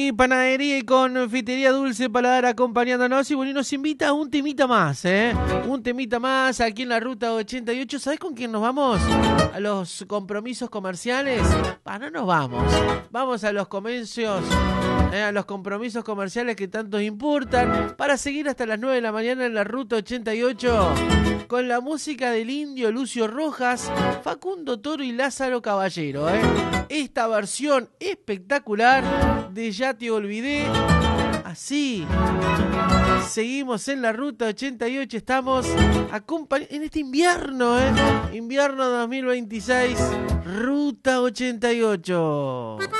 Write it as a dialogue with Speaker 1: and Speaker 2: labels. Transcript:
Speaker 1: Y panadería y confitería Dulce Paladar acompañándonos y bueno, y nos invita a un temita más, un temita más aquí en la Ruta 88. ¿Sabés con quién nos vamos? A los compromisos comerciales. No nos vamos. Vamos a los comercios, a los compromisos comerciales que tanto importan para seguir hasta las 9 de la mañana en la Ruta 88 con la música del Indio Lucio Rojas, Facundo Toro y Lázaro Caballero. Esta versión espectacular de Ya Te Olvidé. Así seguimos en la Ruta 88. Estamos en este invierno, invierno 2026, Ruta 88.